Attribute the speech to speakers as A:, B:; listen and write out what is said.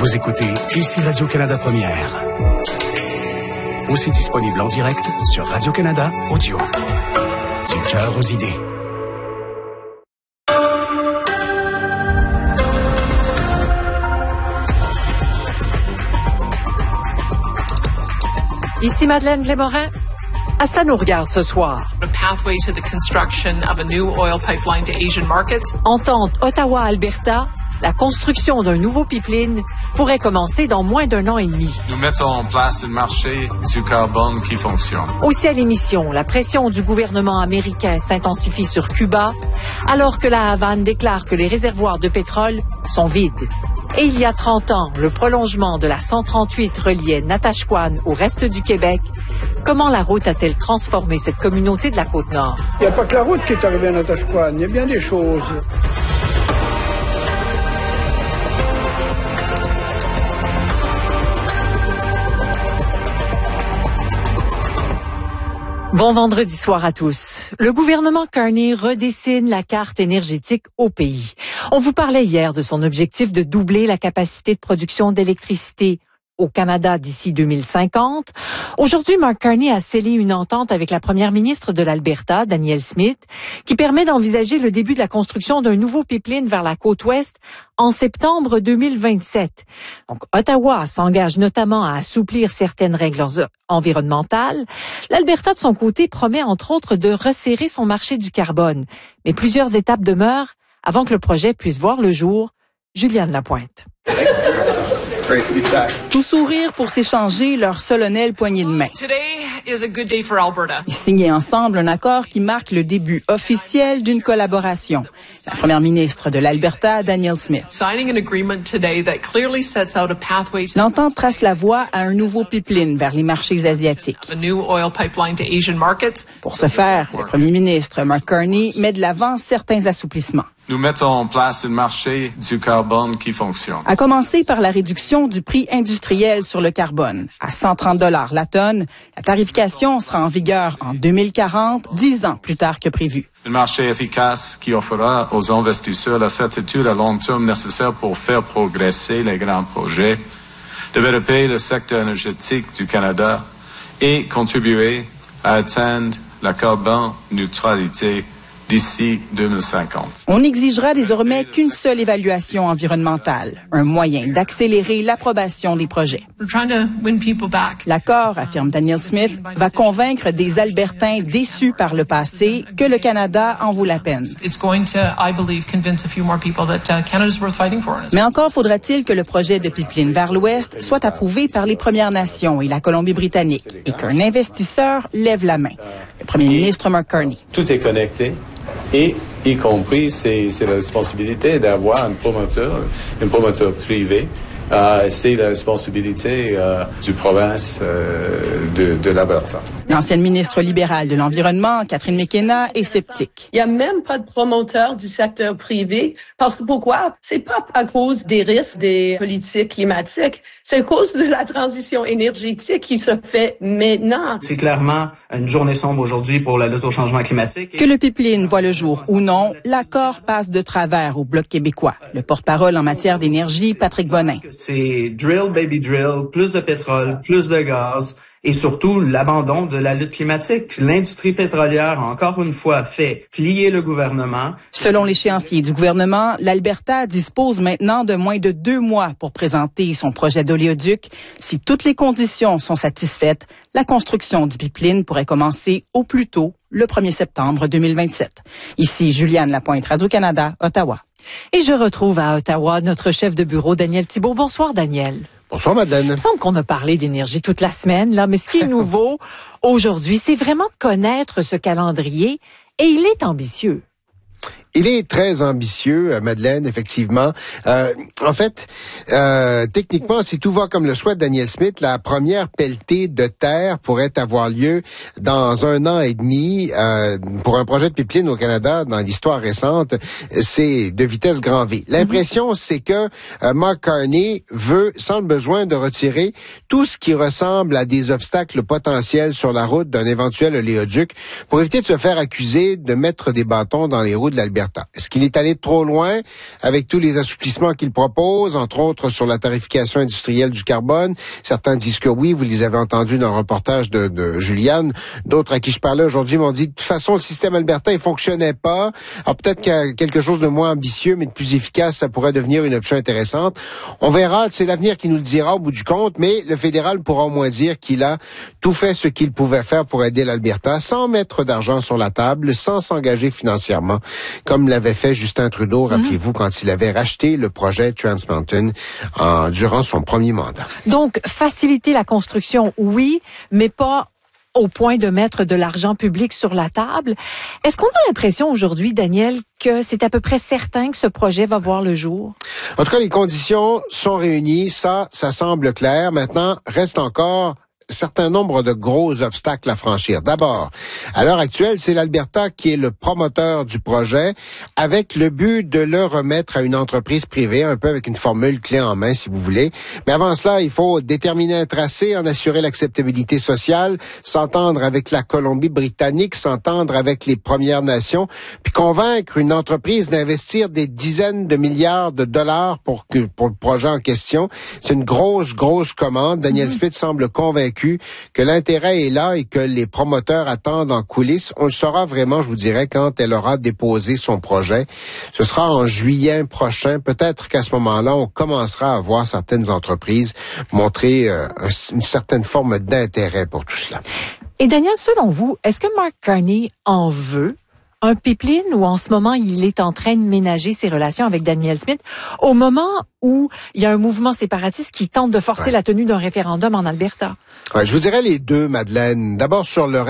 A: Vous écoutez ici Radio-Canada Première. Aussi disponible en direct sur Radio-Canada Audio. Du cœur aux idées.
B: Ici Madeleine Blais-Morin. À ça nous regarde ce soir. Entente Ottawa-Alberta, la construction d'un nouveau pipeline pourrait commencer dans moins d'1 an et demi.
C: Nous mettons en place un marché du carbone qui fonctionne.
B: Aussi à l'émission, la pression du gouvernement américain s'intensifie sur Cuba, alors que la Havane déclare que les réservoirs de pétrole sont vides. Et il y a 30 ans, le prolongement de la 138 reliait Natashquan au reste du Québec. Comment la route a-t-elle transformé cette communauté de la Côte-Nord?
D: Il n'y a pas que la route qui est arrivée à Natashquan, il y a bien des choses.
B: Bon vendredi soir à tous. Le gouvernement Carney redessine la carte énergétique au pays. On vous parlait hier de son objectif de doubler la capacité de production d'électricité au Canada d'ici 2050. Aujourd'hui, Mark Carney a scellé une entente avec la première ministre de l'Alberta, Danielle Smith, qui permet d'envisager le début de la construction d'un nouveau pipeline vers la côte ouest en septembre 2027. Donc, Ottawa s'engage notamment à assouplir certaines règles environnementales. L'Alberta, de son côté, promet entre autres de resserrer son marché du carbone. Mais plusieurs étapes demeurent avant que le projet puisse voir le jour. Juliane Lapointe.
E: Tout sourire pour s'échanger leur solennelle poignée de main. Ils signaient ensemble un accord qui marque le début officiel d'une collaboration. La première ministre de l'Alberta, Danielle Smith. L'entente trace la voie à un nouveau pipeline vers les marchés asiatiques. Pour ce faire, le premier ministre, Mark Carney, met de l'avant certains assouplissements.
C: Nous mettons en place un marché du carbone qui fonctionne.
E: À commencer par la réduction du prix industriel sur le carbone. À 130 $ la tonne, la tarification sera en vigueur en 2040, 10 ans plus tard que prévu.
C: Un marché efficace qui offrira aux investisseurs la certitude à long terme nécessaire pour faire progresser les grands projets, développer le secteur énergétique du Canada et contribuer à atteindre la carbone neutralité d'ici 2050.
E: On n'exigera désormais qu'une seule évaluation environnementale, un moyen d'accélérer l'approbation des projets. L'accord, affirme Danielle Smith, va convaincre des Albertains déçus par le passé que le Canada en vaut la peine. Mais encore faudra-t-il que le projet de pipeline vers l'Ouest soit approuvé par les Premières Nations et la Colombie-Britannique et qu'un investisseur lève la main. Le premier ministre Mark Carney.
F: Tout est connecté. Et, y compris, c'est la responsabilité d'avoir un promoteur privé. C'est la responsabilité du province de l'Alberta.
E: L'ancienne ministre libérale de l'Environnement, Catherine McKenna, est sceptique.
G: Il n'y a même pas de promoteur du secteur privé. Parce que pourquoi? C'est pas à cause des risques des politiques climatiques. C'est à cause de la transition énergétique qui se fait maintenant.
H: C'est clairement une journée sombre aujourd'hui pour la lutte au changement climatique.
E: Que le pipeline voit le jour ou non, l'accord passe de travers au Bloc québécois. Le porte-parole en matière d'énergie, Patrick Bonin.
H: C'est drill, baby drill, plus de pétrole, plus de gaz et surtout l'abandon de la lutte climatique. L'industrie pétrolière, encore une fois, fait plier le gouvernement.
E: Selon l'échéancier du gouvernement, l'Alberta dispose maintenant de moins de 2 mois pour présenter son projet d'oléoduc. Si toutes les conditions sont satisfaites, la construction du pipeline pourrait commencer au plus tôt, le 1er septembre 2027. Ici, Juliane Lapointe, Radio-Canada, Ottawa.
B: Et je retrouve à Ottawa notre chef de bureau, Daniel Thibault. Bonsoir, Daniel.
I: Bonsoir, Madeleine.
B: Il me semble qu'on a parlé d'énergie toute la semaine, là, mais ce qui est nouveau aujourd'hui, c'est vraiment de connaître ce calendrier, et il est ambitieux.
I: Il est très ambitieux, Madeleine, effectivement. En fait, techniquement, si tout va comme le souhaite Danielle Smith, la première pelletée de terre pourrait avoir lieu dans 1 an et demi. Pour un projet de pipeline au Canada, dans l'histoire récente, c'est de vitesse grand V. L'impression, c'est que Mark Carney veut, sans le besoin de retirer tout ce qui ressemble à des obstacles potentiels sur la route d'un éventuel oléoduc, pour éviter de se faire accuser de mettre des bâtons dans les roues de l'Alberta l'Alberta. Est-ce qu'il est allé trop loin avec tous les assouplissements qu'il propose, entre autres sur la tarification industrielle du carbone? Certains disent que oui, vous les avez entendus dans le reportage de Juliane. D'autres à qui je parlais aujourd'hui m'ont dit, de toute façon, le système albertain, il fonctionnait pas. Alors peut-être qu'il y a quelque chose de moins ambitieux, mais de plus efficace, ça pourrait devenir une option intéressante. On verra, c'est l'avenir qui nous le dira au bout du compte, mais le fédéral pourra au moins dire qu'il a tout fait ce qu'il pouvait faire pour aider l'Alberta, sans mettre d'argent sur la table, sans s'engager financièrement, comme l'avait fait Justin Trudeau, rappelez-vous, quand il avait racheté le projet Trans Mountain durant son premier mandat.
B: Donc, faciliter la construction, oui, mais pas au point de mettre de l'argent public sur la table. Est-ce qu'on a l'impression aujourd'hui, Daniel, que c'est à peu près certain que ce projet va voir le jour?
I: En tout cas, les conditions sont réunies. Ça semble clair. Maintenant, reste encore certain nombre de gros obstacles à franchir. D'abord, à l'heure actuelle, c'est l'Alberta qui est le promoteur du projet, avec le but de le remettre à une entreprise privée, un peu avec une formule clé en main, si vous voulez. Mais avant cela, il faut déterminer un tracé, en assurer l'acceptabilité sociale, s'entendre avec la Colombie-Britannique, s'entendre avec les Premières Nations, puis convaincre une entreprise d'investir des dizaines de milliards de dollars pour le projet en question. C'est une grosse commande. Daniel Smith semble convaincu que l'intérêt est là et que les promoteurs attendent en coulisses. On le saura vraiment, je vous dirais, quand elle aura déposé son projet. Ce sera en juillet prochain. Peut-être qu'à ce moment-là, on commencera à voir certaines entreprises montrer une certaine forme d'intérêt pour tout cela.
B: Et Daniel, selon vous, est-ce que Mark Carney en veut un pipeline ou en ce moment, il est en train de ménager ses relations avec Daniel Smith au moment où il y a un mouvement séparatiste qui tente de forcer la tenue d'un référendum en Alberta?
I: Ouais, je vous dirais les deux, Madeleine. D'abord sur le